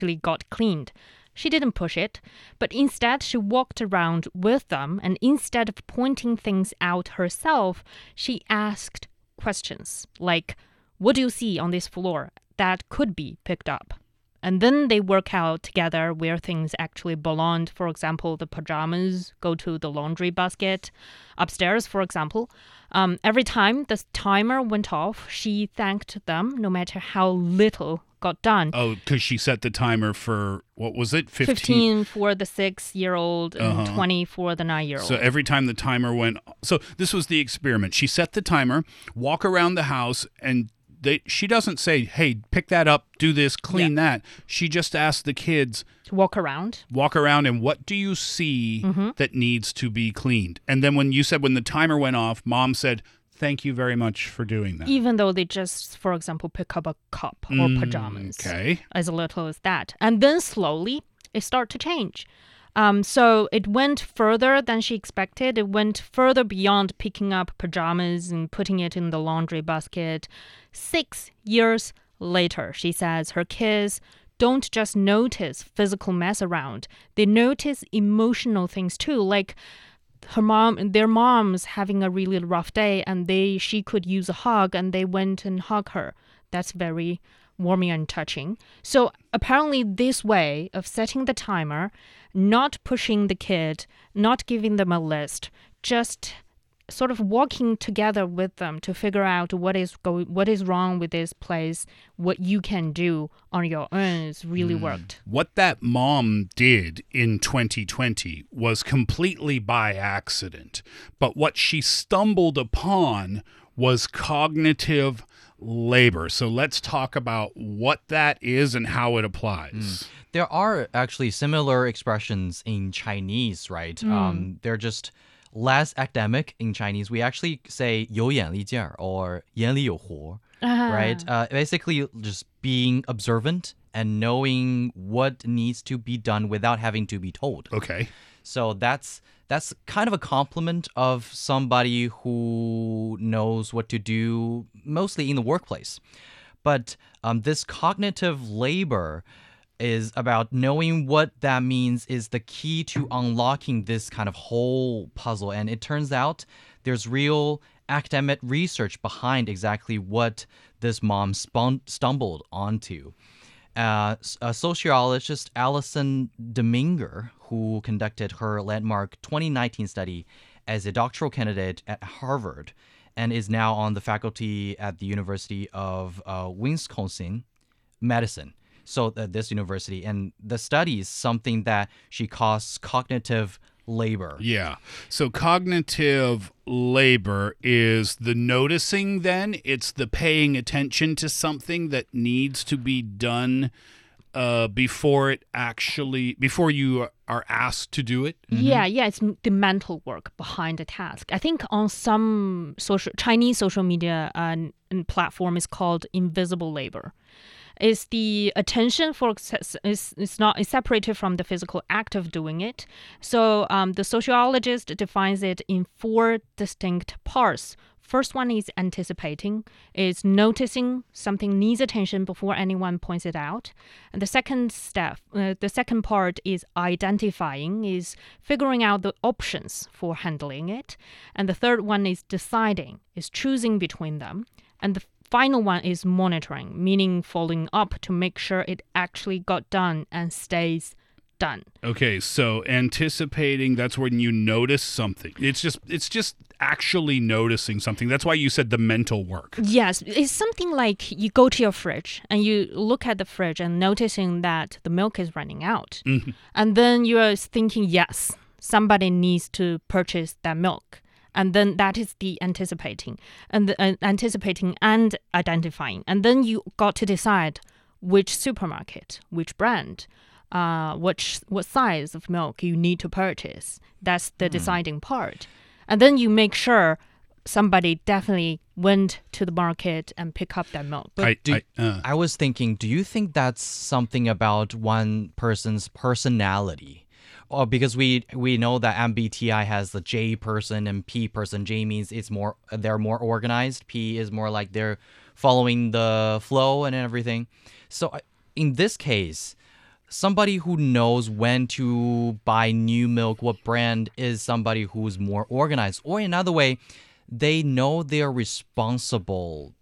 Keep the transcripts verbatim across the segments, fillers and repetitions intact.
actually got cleaned. She didn't push it, but instead she walked around with them, and instead of pointing things out herself, she asked questions like, what do you see on this floor that could be picked up? And then they work out together where things actually belonged. For example, the pajamas go to the laundry basket. Upstairs, for example, um, every time the timer went off, she thanked them no matter how little got done. Oh, because she set the timer for, what was it? fifteen, fifteen for the six-year-old and uh-huh. twenty for the nine-year-old. So every time the timer went... So this was the experiment. She set the timer, walk around the house, and They, she doesn't say, hey, pick that up, do this, clean yeah. that. She just asks the kids to walk around. Walk around and what do you see mm-hmm. that needs to be cleaned? And then when you said when the timer went off, Mom said, thank you very much for doing that. Even though they just, for example, pick up a cup or mm, pajamas. Okay. As little as that. And then slowly it started to change. Um, so it went further than she expected. It went further beyond picking up pajamas and putting it in the laundry basket. Six years later, she says her kids don't just notice physical mess around. They notice emotional things too, like her mom, their mom's having a really rough day and they she could use a hug and they went and hug her. That's very warming and touching. So apparently this way of setting the timer, not pushing the kid, not giving them a list, just sort of walking together with them to figure out what is go- what is wrong with this place, what you can do on your own has really mm. worked. What that mom did in twenty twenty was completely by accident, but what she stumbled upon was cognitive labor. So let's talk about what that is and how it applies. Mm. There are actually similar expressions in Chinese, right? Mm. Um, they're just less academic in Chinese. We actually say 有眼力劲儿 or 眼里有活, uh-huh. right? Uh, basically just being observant and knowing what needs to be done without having to be told. Okay. So that's that's kind of a compliment of somebody who knows what to do, mostly in the workplace. But um, this cognitive labor is about knowing what that means is the key to unlocking this kind of whole puzzle. And it turns out there's real academic research behind exactly what this mom spun- stumbled onto. Uh, a sociologist, Alison Dominger, who conducted her landmark twenty nineteen study as a doctoral candidate at Harvard and is now on the faculty at the University of uh, Wisconsin, Madison. So uh, this university, and the study is something that she calls cognitive labor. Yeah. So cognitive labor is the noticing then. It's the paying attention to something that needs to be done uh, before it actually, before you are asked to do it. Mm-hmm. Yeah, yeah. It's the mental work behind the task. I think on some social Chinese social media uh, platform is called invisible labor. Is the attention for is is not is separated from the physical act of doing it. So um, the sociologist defines it in four distinct parts. First one is anticipating, is noticing something needs attention before anyone points it out. And the second step, uh, the second part is identifying, is figuring out the options for handling it. And the third one is deciding, is choosing between them. And the final one is monitoring, meaning following up to make sure it actually got done and stays done. Okay, so anticipating, that's when you notice something. It's just it's just actually noticing something. That's why you said the mental work. Yes, it's something like you go to your fridge and you look at the fridge and noticing that the milk is running out. Mm-hmm. And then you are thinking, yes, somebody needs to purchase that milk. And then that is the anticipating and the, uh, anticipating and identifying. And then you got to decide which supermarket, which brand, uh, which what size of milk you need to purchase. That's the mm. deciding part. And then you make sure somebody definitely went to the market and pick up that milk. But I, do, I, uh. I was thinking, do you think that's something about one person's personality? Oh, because we we know that M B T I has the J person and P person. J means it's more they're more organized. P is more like they're following the flow and everything. So in this case, somebody who knows when to buy new milk, what brand, is somebody who's more organized. Or another way, they know they're responsible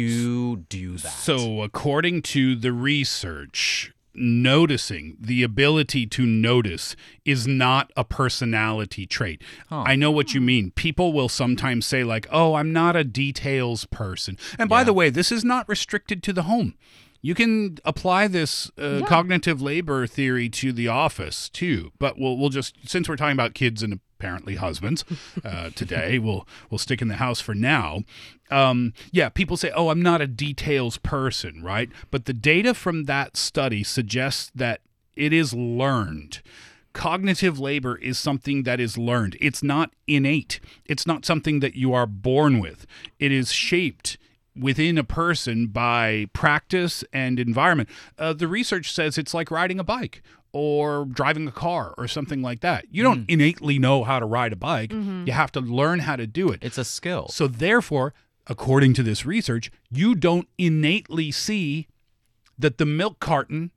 to do that. So according to the research, noticing, the ability to notice, is not a personality trait. Huh. I know what you mean. People will sometimes say like, oh, I'm not a details person. And by Yeah. the way, this is not restricted to the home. You can apply this uh, Yeah. cognitive labor theory to the office too. But we'll we'll just, since we're talking about kids and apparently husbands uh, today, we'll we'll stick in the house for now. Um, yeah, people say, "Oh, I'm not a details person," right? But the data from that study suggests that it is learned. Cognitive labor is something that is learned. It's not innate. It's not something that you are born with. It is shaped within a person by practice and environment. Uh, the research says it's like riding a bike or driving a car or something like that. You don't innately know how to ride a bike. You have to learn how to do it. It's a skill. So therefore, according to this research, you don't innately see that the milk carton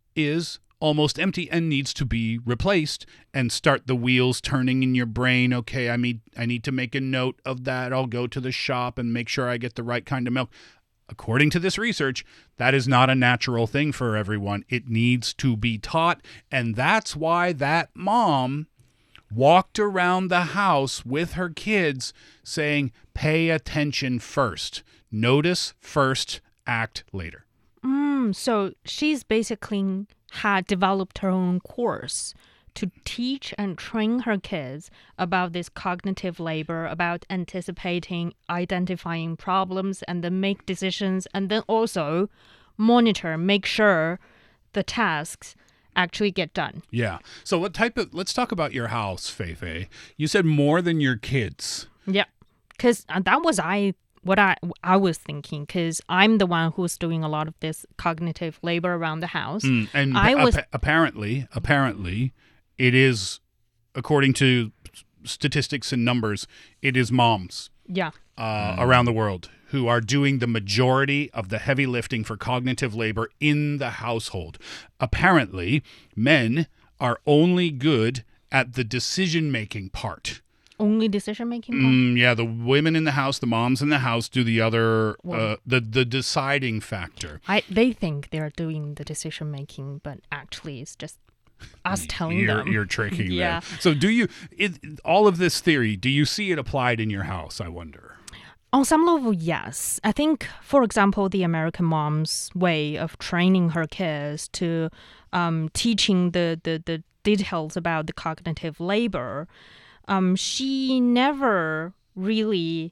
is almost empty and needs to be replaced, and start the wheels turning in your brain. Okay, I need I need to make a note of that. I'll go to the shop and make sure I get the right kind of milk. According to this research, that is not a natural thing for everyone. It needs to be taught, and that's why that mom walked around the house with her kids saying, pay attention first. Notice first, act later. Mm, so she's basically had developed her own course to teach and train her kids about this cognitive labor, about anticipating, identifying problems, and then make decisions, and then also monitor, make sure the tasks actually get done. Yeah. So what type of, let's talk about your house, Feifei. You said more than your kids. Yeah, because that was I what I I was thinking, because I'm the one who's doing a lot of this cognitive labor around the house. Mm, and I was appa- apparently, apparently, it is, according to statistics and numbers, it is moms yeah. uh, around the world who are doing the majority of the heavy lifting for cognitive labor in the household. Apparently, men are only good at the decision-making part. Only decision making. Mm, yeah, the women in the house, the moms in the house do the other, uh, the the deciding factor. I they think they're doing the decision making, but actually it's just us telling You're, them. you're tricking Yeah. them. So do you, it, all of this theory, do you see it applied in your house, I wonder? On some level, yes. I think, for example, the American mom's way of training her kids to um, teaching the, the, the details about the cognitive labor, um, she never really,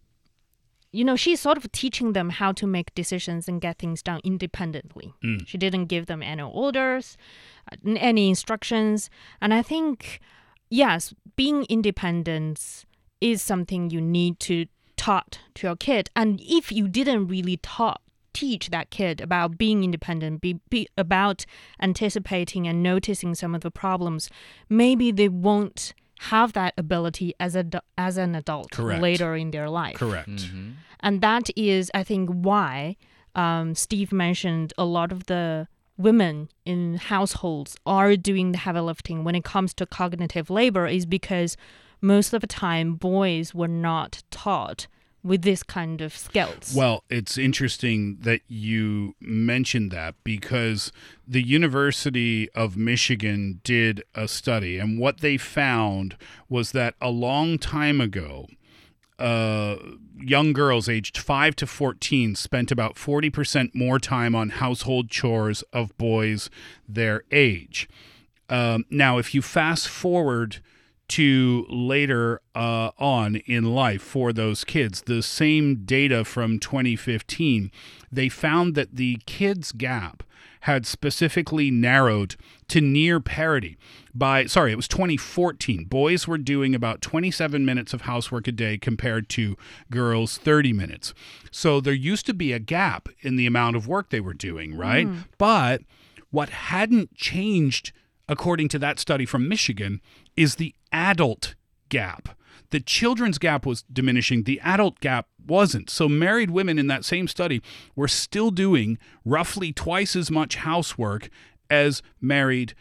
you know, she's sort of teaching them how to make decisions and get things done independently. Mm. She didn't give them any orders, any instructions. And I think, yes, being independent is something you need to taught to your kid. And if you didn't really taught teach that kid about being independent, be, be about anticipating and noticing some of the problems, maybe they won't have that ability as a as an adult Correct. later in their life. Correct. Mm-hmm. And that is, I think, why um, Steve mentioned a lot of the women in households are doing the heavy lifting when it comes to cognitive labor, is because most of the time boys were not taught with this kind of skills. Well, it's interesting that you mentioned that, because the University of Michigan did a study, and what they found was that a long time ago, uh, young girls aged five to fourteen spent about forty percent more time on household chores of boys their age. Um, now, if you fast forward to later uh, on in life for those kids, the same data from twenty fifteen, they found that the kids' gap had specifically narrowed to near parity by, sorry, it was twenty fourteen. Boys were doing about twenty-seven minutes of housework a day compared to girls' thirty minutes. So there used to be a gap in the amount of work they were doing, right? Mm. But what hadn't changed, according to that study from Michigan, is the adult gap. The children's gap was diminishing. The adult gap wasn't. So married women in that same study were still doing roughly twice as much housework as married